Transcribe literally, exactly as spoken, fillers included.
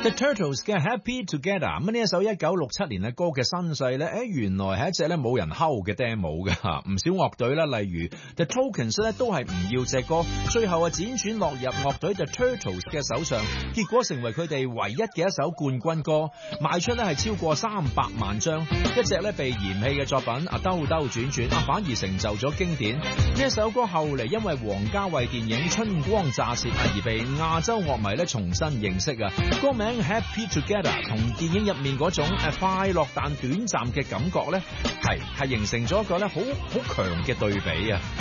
The Turtles 嘅 Happy Together， 咁呢一首一九六七年嘅歌嘅身世咧，誒原來係一隻咧冇人睺嘅 demo 㗎，唔少樂隊啦，例如 The Tokens 咧都係唔要隻歌，最後啊輾轉落入樂隊 The Turtles 嘅手上，結果成為佢哋唯一嘅一首冠軍歌，賣出咧係超過三百萬張，一隻咧被嫌棄嘅作品啊兜兜轉轉啊反而成就咗經典。呢一首歌後嚟因為王家衛電影《春光乍泄》啊而被亞洲樂迷咧重新認識啊，歌名 Happy Together 同電影入面嗰種誒快樂但短暫嘅感覺咧，係係形成咗一個咧好好強嘅對比啊！